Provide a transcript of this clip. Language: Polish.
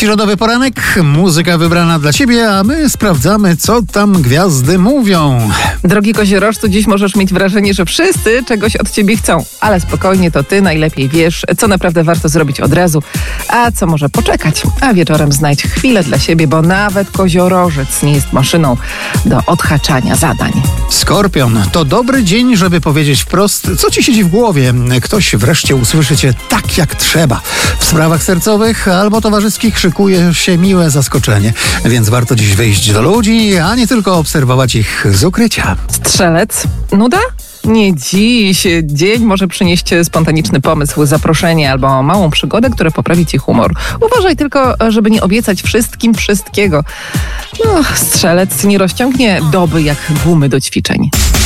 Środowy poranek, muzyka wybrana dla ciebie, a my sprawdzamy, co tam gwiazdy mówią. Drogi koziorożcu, dziś możesz mieć wrażenie, że wszyscy czegoś od ciebie chcą. Ale spokojnie, to ty najlepiej wiesz, co naprawdę warto zrobić od razu, a co może poczekać. A wieczorem znajdź chwilę dla siebie, bo nawet koziorożec nie jest maszyną do odhaczania zadań. Skorpion, to dobry dzień, żeby powiedzieć wprost, co ci siedzi w głowie. Ktoś wreszcie usłyszy cię tak, jak trzeba. W sprawach sercowych albo towarzyskich szykuje się miłe zaskoczenie, więc warto dziś wyjść do ludzi, a nie tylko obserwować ich z ukrycia. Strzelec, nuda? Nie dziś. Dzień może przynieść spontaniczny pomysł, zaproszenie albo małą przygodę, która poprawi ci humor. Uważaj tylko, żeby nie obiecać wszystkim wszystkiego. Strzelec nie rozciągnie doby jak gumy do ćwiczeń.